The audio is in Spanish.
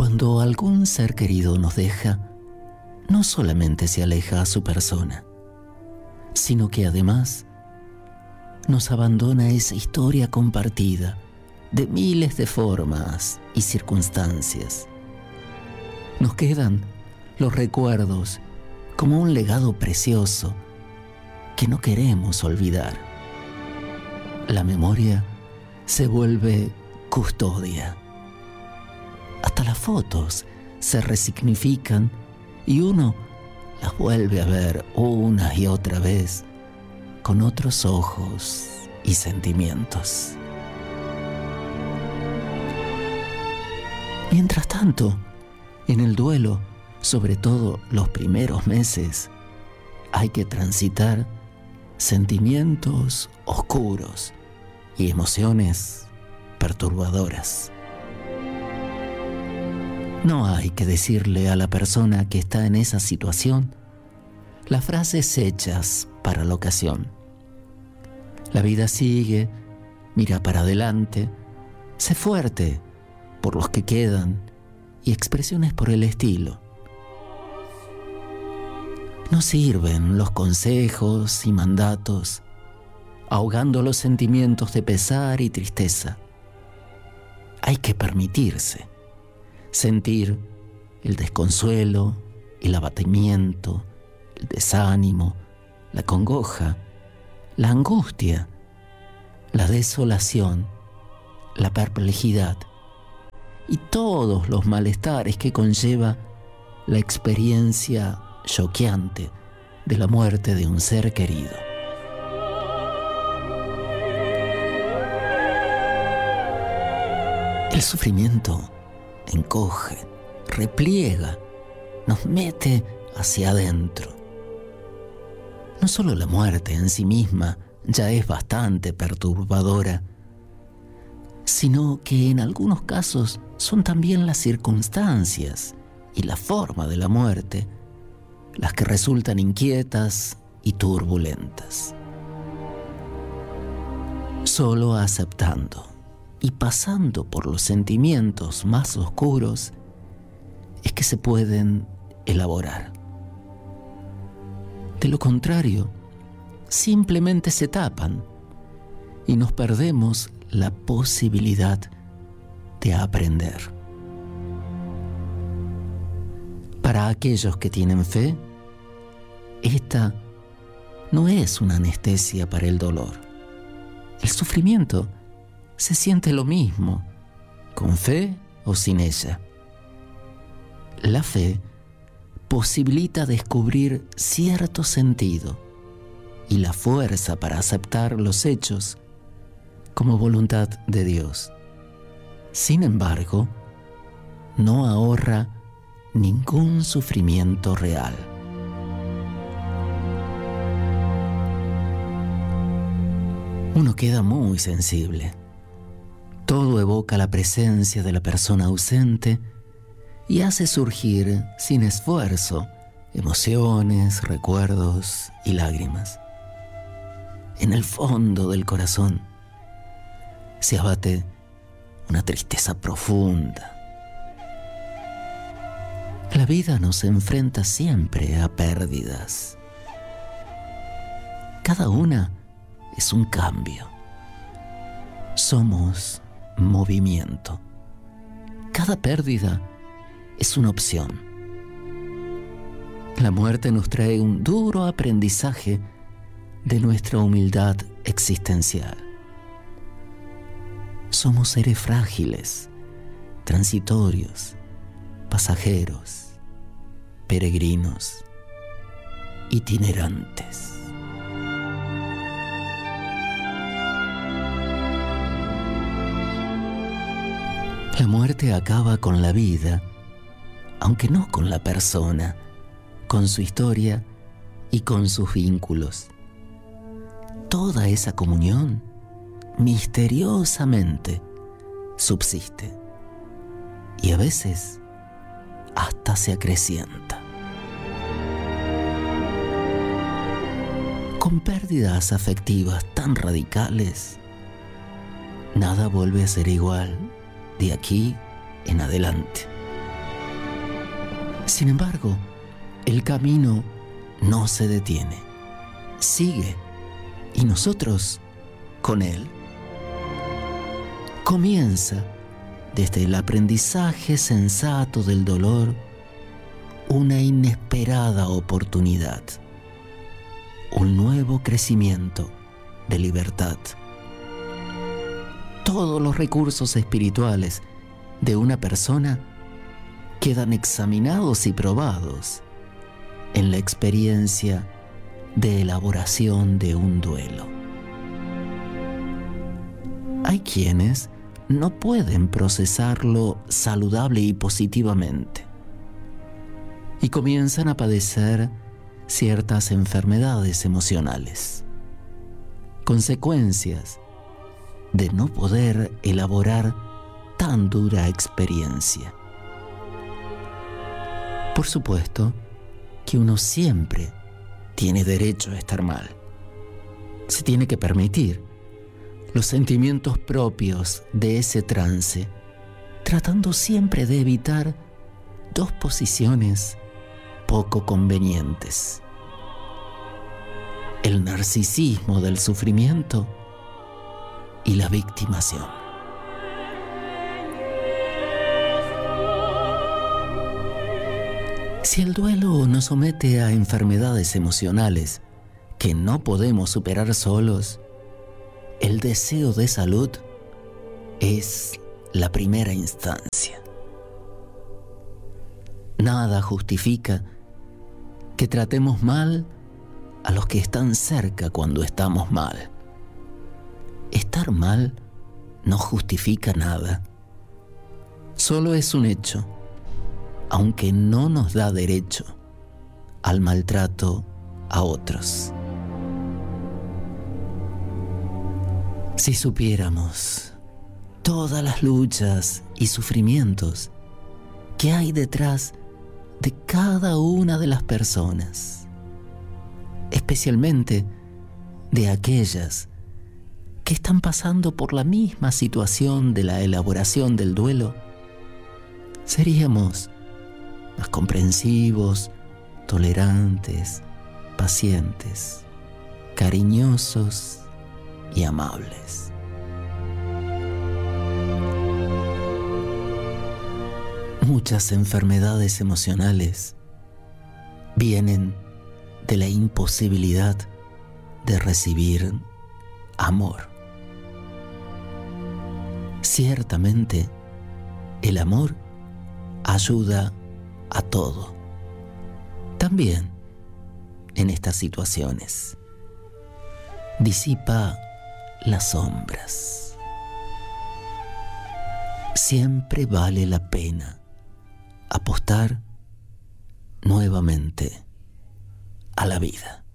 Cuando algún ser querido nos deja, no solamente se aleja a su persona, sino que además nos abandona esa historia compartida de miles de formas y circunstancias. Nos quedan los recuerdos como un legado precioso que no queremos olvidar. La memoria se vuelve custodia. Hasta las fotos se resignifican y uno las vuelve a ver una y otra vez con otros ojos y sentimientos. Mientras tanto, en el duelo, sobre todo los primeros meses, hay que transitar sentimientos oscuros y emociones perturbadoras. No hay que decirle a la persona que está en esa situación las frases hechas para la ocasión. La vida sigue, mira para adelante, sé fuerte por los que quedan y expresiones por el estilo. No sirven los consejos y mandatos, ahogando los sentimientos de pesar y tristeza. Hay que permitirse sentir el desconsuelo, el abatimiento, el desánimo, la congoja, la angustia, la desolación, la perplejidad y todos los malestares que conlleva la experiencia choqueante de la muerte de un ser querido. El sufrimiento encoge, repliega, nos mete hacia adentro. No solo la muerte en sí misma ya es bastante perturbadora, sino que en algunos casos son también las circunstancias y la forma de la muerte las que resultan inquietas y turbulentas. Solo aceptando y pasando por los sentimientos más oscuros es que se pueden elaborar. De lo contrario, simplemente se tapan y nos perdemos la posibilidad de aprender. Para aquellos que tienen fe, esta no es una anestesia para el dolor. El sufrimiento se siente lo mismo, con fe o sin ella. La fe posibilita descubrir cierto sentido y la fuerza para aceptar los hechos como voluntad de Dios. Sin embargo, no ahorra ningún sufrimiento real. Uno queda muy sensible. Todo evoca la presencia de la persona ausente y hace surgir, sin esfuerzo, emociones, recuerdos y lágrimas. En el fondo del corazón se abate una tristeza profunda. La vida nos enfrenta siempre a pérdidas. Cada una es un cambio. Somos movimiento. Cada pérdida es una opción. La muerte nos trae un duro aprendizaje de nuestra humildad existencial. Somos seres frágiles, transitorios, pasajeros, peregrinos, itinerantes. La muerte acaba con la vida, aunque no con la persona, con su historia y con sus vínculos. Toda esa comunión, misteriosamente, subsiste y a veces hasta se acrecienta. Con pérdidas afectivas tan radicales, nada vuelve a ser igual de aquí en adelante. Sin embargo, el camino no se detiene, sigue, y nosotros con él. Comienza desde el aprendizaje sensato del dolor una inesperada oportunidad, un nuevo crecimiento de libertad. Todos los recursos espirituales de una persona quedan examinados y probados en la experiencia de elaboración de un duelo. Hay quienes no pueden procesarlo saludable y positivamente y comienzan a padecer ciertas enfermedades emocionales, consecuencias de no poder elaborar tan dura experiencia. Por supuesto que uno siempre tiene derecho a estar mal. Se tiene que permitir los sentimientos propios de ese trance, tratando siempre de evitar dos posiciones poco convenientes: el narcisismo del sufrimiento y la victimación. Si el duelo nos somete a enfermedades emocionales que no podemos superar solos, el deseo de salud es la primera instancia. Nada justifica que tratemos mal a los que están cerca cuando estamos mal. Estar mal no justifica nada. Solo es un hecho, aunque no nos da derecho al maltrato a otros. Si supiéramos todas las luchas y sufrimientos que hay detrás de cada una de las personas, especialmente de aquellas que están pasando por la misma situación de la elaboración del duelo, seríamos más comprensivos, tolerantes, pacientes, cariñosos y amables. Muchas enfermedades emocionales vienen de la imposibilidad de recibir amor. Ciertamente, el amor ayuda a todo, también en estas situaciones. Disipa las sombras. Siempre vale la pena apostar nuevamente a la vida.